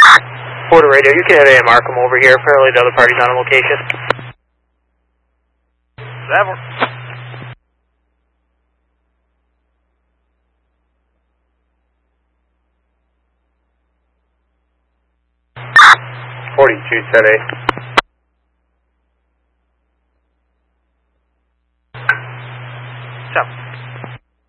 Porter Radio, you can have AMR come over here. Apparently the other party's on location. That works. 42, set 8.